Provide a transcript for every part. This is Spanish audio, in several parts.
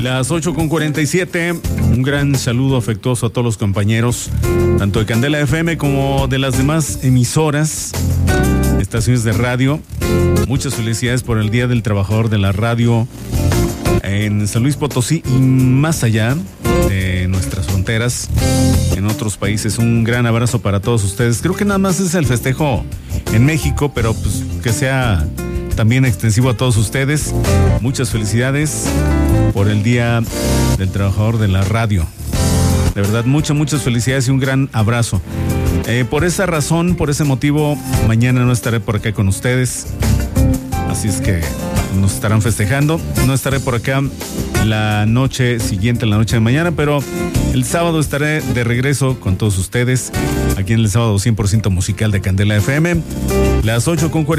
Las 8:47, un gran saludo afectuoso a todos los compañeros, tanto de Candela FM como de las demás emisoras, estaciones de radio. Muchas felicidades por el Día del Trabajador de la Radio en San Luis Potosí y más allá de nuestras fronteras, en otros países. Un gran abrazo para todos ustedes. Creo que nada más es el festejo en México, pero pues que sea también extensivo a todos ustedes. Muchas felicidades por el Día del Trabajador de la Radio. De verdad, muchas felicidades y un gran abrazo. Por esa razón, por ese motivo, mañana no estaré por acá con ustedes. Así es que nos estarán festejando. No estaré por acá la noche siguiente, la noche de mañana, pero el sábado estaré de regreso con todos ustedes aquí en el sábado 100% musical de Candela FM. Las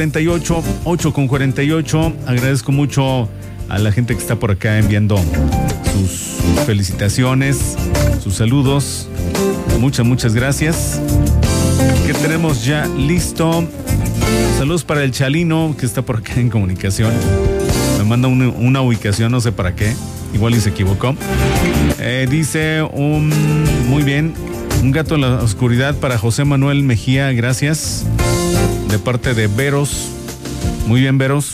8:48. Agradezco mucho a la gente que está por acá enviando sus felicitaciones, sus saludos. Muchas gracias. ¿Qué tenemos ya listo? Saludos para el Chalino, que está por acá en comunicación. Me manda una ubicación, no sé para qué. Igual y se equivocó. Dice, muy bien, un gato en la oscuridad para José Manuel Mejía, gracias. De parte de Veros. Muy bien, Veros.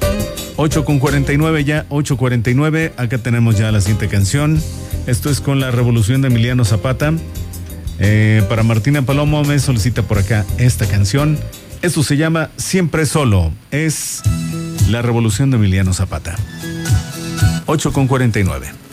8:49 ya, 8:49. Acá tenemos ya la siguiente canción. Esto es con La Revolución de Emiliano Zapata. Para Martina Palomo me solicita por acá esta canción. Esto se llama Siempre Solo. Es La Revolución de Emiliano Zapata. 8:49.